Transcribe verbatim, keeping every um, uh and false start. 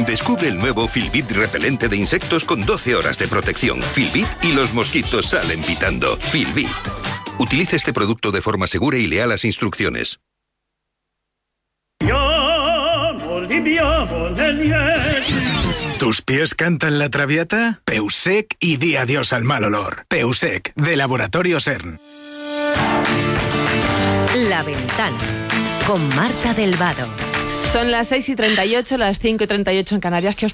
Descubre el nuevo Filbit repelente de insectos con doce horas de protección. Filbit y los mosquitos salen pitando. Filbit. Utilice este producto de forma segura y lea las instrucciones. ¿Tus pies cantan la traviata? Peusec y di adiós al mal olor. Peusec, de Laboratorio CERN. La Ventana, con Marta del Vado. Son las seis y treinta y ocho, las cinco y treinta y ocho en Canarias. ¿Qué os